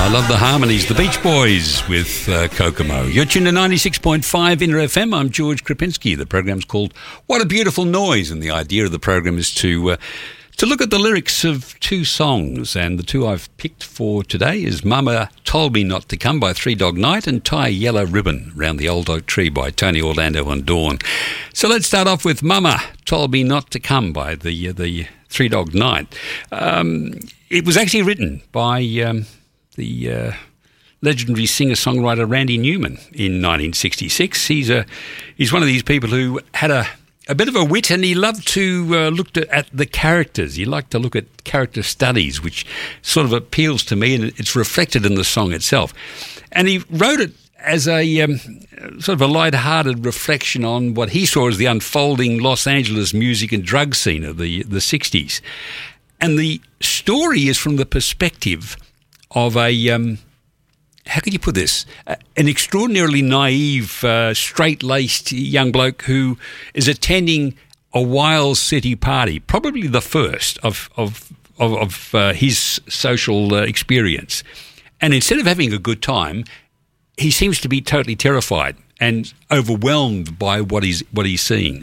I love the harmonies. The Beach Boys with Kokomo. You're tuned to 96.5 Inter FM. I'm George Krapinski. The program's called What a Beautiful Noise, and the idea of the program is to look at the lyrics of two songs, and the two I've picked for today is Mama Told Me Not to Come by Three Dog Night and Tie a Yellow Ribbon Round the Old Oak Tree by Tony Orlando and Dawn. So let's start off with Mama Told Me Not to Come by the Three Dog Night. It was actually written by the legendary singer-songwriter Randy Newman in 1966. He's one of these people who had a bit of a wit, and he loved to look at the characters. He liked to look at character studies, which sort of appeals to me, and it's reflected in the song itself. And he wrote it as a sort of a light-hearted reflection on what he saw as the unfolding Los Angeles music and drug scene of the 60s. And the story is from the perspective of how could you put this? An extraordinarily naive, straight-laced young bloke who is attending a wild city party, probably the first of his social experience. And instead of having a good time, he seems to be totally terrified and overwhelmed by what he's seeing.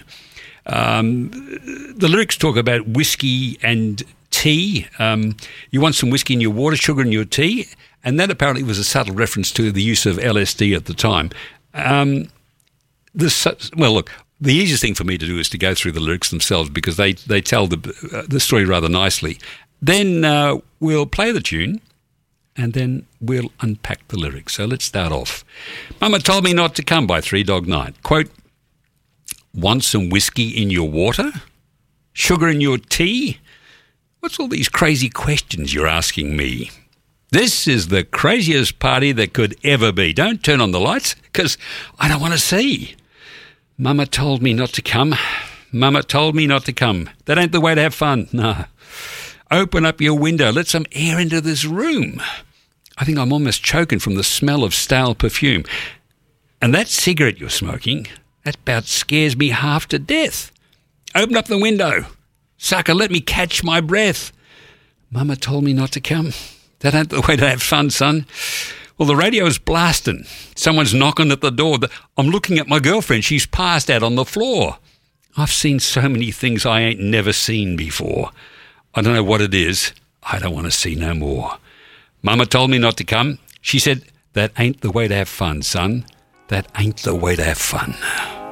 The lyrics talk about whiskey and tea. You want some whiskey in your water, sugar in your tea. And that apparently was a subtle reference to the use of LSD at the time. Look, the easiest thing for me to do is to go through the lyrics themselves because they tell the story rather nicely. Then we'll play the tune and then we'll unpack the lyrics. So let's start off. Mama Told Me Not to Come by Three Dog Night. Quote, want some whiskey in your water? Sugar in your tea? What's all these crazy questions you're asking me? This is the craziest party that could ever be. Don't turn on the lights, because I don't want to see. Mama told me not to come. Mama told me not to come. That ain't the way to have fun. No. Open up your window. Let some air into this room. I think I'm almost choking from the smell of stale perfume. And that cigarette you're smoking, that about scares me half to death. Open up the window. Sucker, let me catch my breath. Mama told me not to come. That ain't the way to have fun, son. Well, the radio's blasting. Someone's knocking at the door. I'm looking at my girlfriend. She's passed out on the floor. I've seen so many things I ain't never seen before. I don't know what it is. I don't want to see no more. Mama told me not to come. She said, that ain't the way to have fun, son. That ain't the way to have fun.